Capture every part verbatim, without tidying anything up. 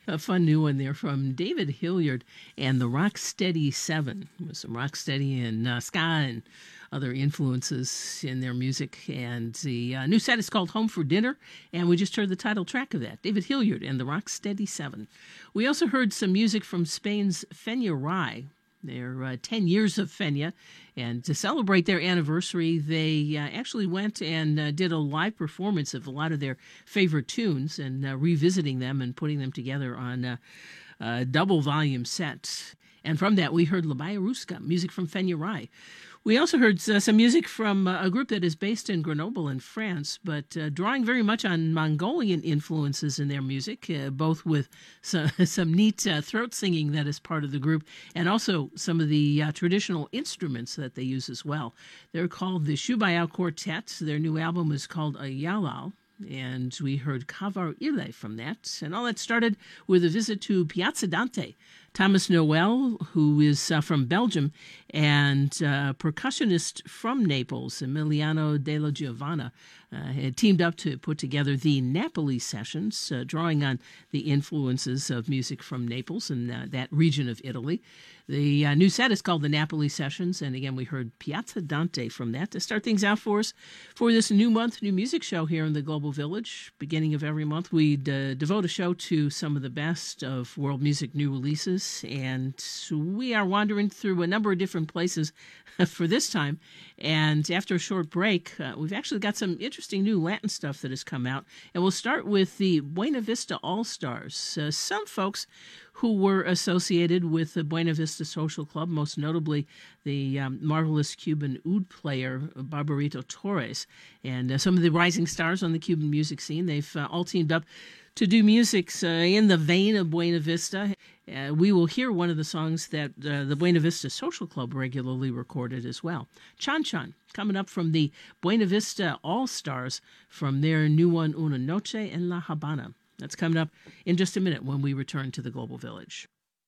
A fun new one there from David Hilliard and the Rocksteady Seven, with some rocksteady and uh, ska and other influences in their music. And the uh, new set is called Home for Dinner, and we just heard the title track of that, David Hilliard and the Rocksteady Seven. We also heard some music from Spain's Fenya Rai. They're uh, ten years of Fenya, and to celebrate their anniversary, they uh, actually went and uh, did a live performance of a lot of their favorite tunes and uh, revisiting them and putting them together on a, a double volume set. And from that, we heard La Baya Ruska, music from Fenya Rai. We also heard uh, some music from uh, a group that is based in Grenoble in France, but uh, drawing very much on Mongolian influences in their music, uh, both with some, some neat uh, throat singing that is part of the group, and also some of the uh, traditional instruments that they use as well. They're called the Shubayao Quartet. Their new album is called Ayalal, and we heard Kavar Ile from that. And all that started with a visit to Piazza Dante. Thomas Noel, who is uh, from Belgium, and uh, percussionist from Naples, Emiliano Della Giovanna, uh, had teamed up to put together the Napoli Sessions, uh, drawing on the influences of music from Naples and uh, that region of Italy. The uh, new set is called the Napoli Sessions, and again, we heard Piazza Dante from that to start things out for us for this new month, new music show here in the Global Village. Beginning of every month, we uh, devote a show to some of the best of world music new releases, and we are wandering through a number of different places for this time. And after a short break, uh, we've actually got some interesting new Latin stuff that has come out, and we'll start with the Buena Vista All-Stars. Uh, some folks who were associated with the Buena Vista Social Club, most notably the um, marvelous Cuban oud player Barbarito Torres, and uh, some of the rising stars on the Cuban music scene. They've uh, all teamed up to do music uh, in the vein of Buena Vista. Uh, we will hear one of the songs that uh, the Buena Vista Social Club regularly recorded as well. Chan Chan, coming up from the Buena Vista All-Stars from their new one, Una Noche en La Habana. That's coming up in just a minute when we return to the Global Village.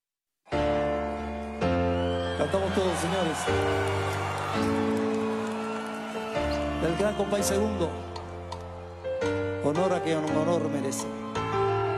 Cantamos todos, señores. Del gran compay segundo. Honor a quien honor merece.